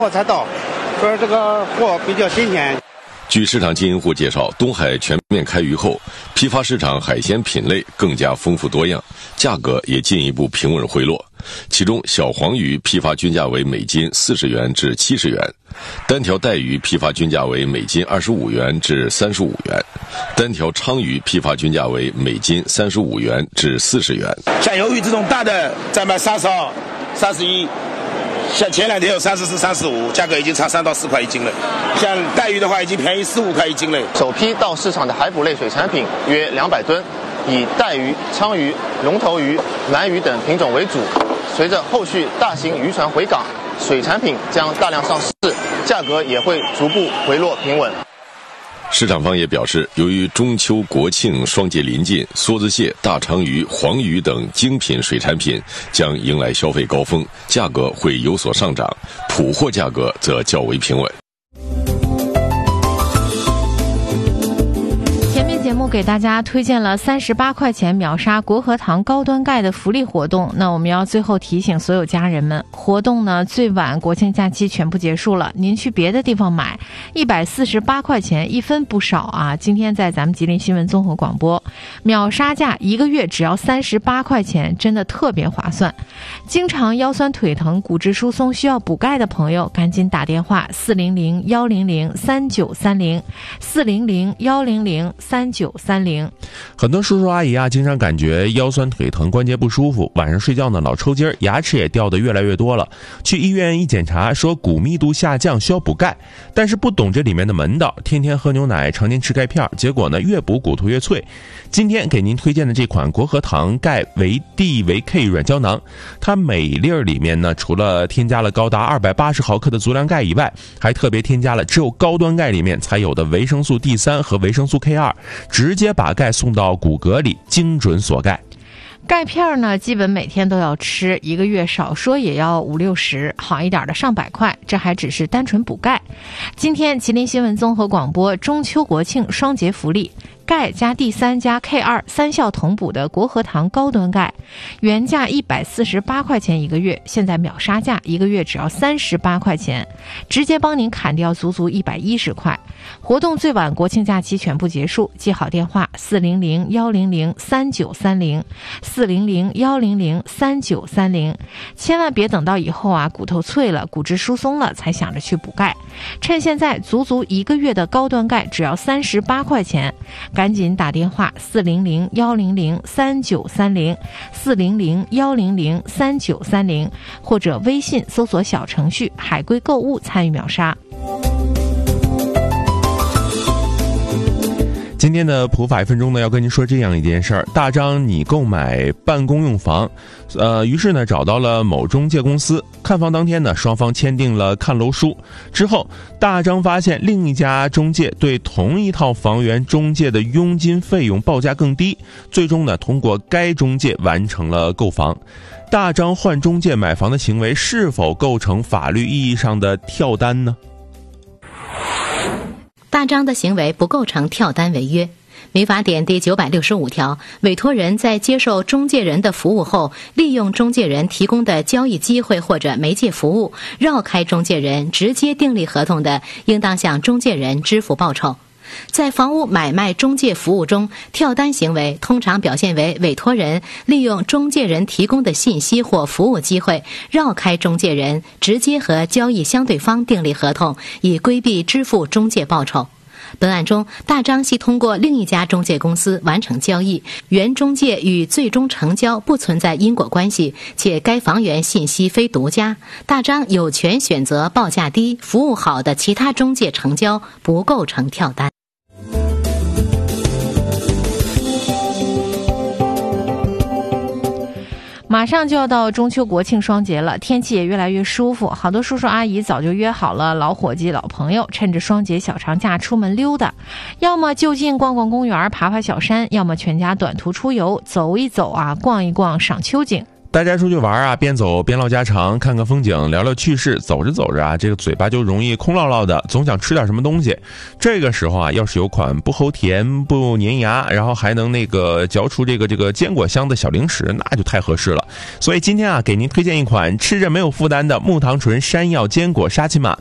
我才到，说这个货比较新鲜。 据市场经营户介绍，东海全面开渔后，批发市场海鲜品类更加丰富多样，价格也进一步平稳回落。其中，小黄鱼批发均价为每斤40元至70元，单条带鱼批发均价为每斤25元至35元，单条鲳鱼批发均价为每斤35元至40元。 像鱿鱼这种大的，在卖32、31。像前两天有34、35，价格已经差3到4块一斤了。像带鱼的话，已经便宜4、5块一斤了。 首批到市场的海捕类水产品约200吨，以带鱼、鲳鱼、龙头鱼、鳗鱼等品种为主。随着后续大型渔船回港，水产品将大量上市，价格也会逐步回落平稳。 市场方也表示，由于中秋国庆双节临近，梭子蟹、大长鱼、黄鱼等精品水产品将迎来消费高峰，价格会有所上涨，普货价格则较为平稳。 节目给大家推荐了38块钱秒杀国和堂高端钙的福利活动。那我们要最后提醒所有家人们，活动呢最晚国庆假期全部结束了，您去别的地方买148块钱1分不少啊！今天在咱们吉林新闻综合广播，秒杀价1个月只要38块钱，真的特别划算。经常腰酸腿疼、骨质疏松需要补钙的朋友，赶紧打电话400-100-3930 400-100-3930。 很多叔叔阿姨啊，经常感觉腰酸腿疼、关节不舒服，晚上睡觉呢老抽筋，牙齿也掉得越来越多了。去医院一检查，说骨密度下降，需要补钙，但是不懂这里面的门道，天天喝牛奶，常年吃钙片，结果呢越补骨头越脆。今天给您推荐的这款国和堂钙维 D 维 K 软胶囊，它每粒里面呢，除了添加了高达280毫克的足量钙以外，还特别添加了只有高端钙里面才有的维生素 D3 和维生素 K2，直接把钙送到骨骼里，精准锁钙。 钙片呢，基本每天都要吃，1个月少说也要50-60，好一点的上100块，这还只是单纯补钙。今天吉林新闻综合广播中秋国庆双节福利，钙加 D3 加 K2 3效同补的国和堂高端钙，原价148块钱1个月，现在秒杀价1个月只要38块钱，直接帮您砍掉足足110块。活动最晚国庆假期全部结束，记好电话400-100-3930 400-100-3930，千万别等到以后啊骨头脆了、骨质疏松了才想着去补钙，趁现在足足1个月的高端钙只要38块钱，赶紧打电话400-100-3930 400-100-3930，或者微信搜索小程序海龟购物参与秒杀。 今天的普法1分钟呢，要跟您说这样一件事儿：大张拟购买办公用房，于是呢找到了某中介公司。看房当天呢，双方签订了看楼书。之后，大张发现另一家中介对同一套房源中介的佣金费用报价更低，最终呢通过该中介完成了购房。大张换中介买房的行为是否构成法律意义上的跳单呢？ 大张的行为不构成跳单违约。民法典第965条，委托人在接受中介人的服务后，利用中介人提供的交易机会或者媒介服务，绕开中介人直接订立合同的，应当向中介人支付报酬。在房屋买卖中介服务中，跳单行为通常表现为委托人利用中介人提供的信息或服务机会，绕开中介人，直接和交易相对方订立合同，以规避支付中介报酬。本案中，大张系通过另一家中介公司完成交易，原中介与最终成交不存在因果关系，且该房源信息非独家，大张有权选择报价低、服务好的其他中介成交，不构成跳单。 马上就要到中秋国庆双节了，天气也越来越舒服，好多叔叔阿姨早就约好了老伙计老朋友，趁着双节小长假出门溜达，要么就近逛逛公园爬爬小山，要么全家短途出游走一走啊，逛一逛赏秋景。 大家出去玩啊，边走边唠家常，看看风景，聊聊趣事，走着走着啊，这个嘴巴就容易空落落的，总想吃点什么东西。这个时候啊，要是有款不齁甜不粘牙，然后还能嚼出这个坚果香的小零食，那就太合适了。所以今天啊，给您推荐一款吃着没有负担的木糖醇山药坚果沙琪玛。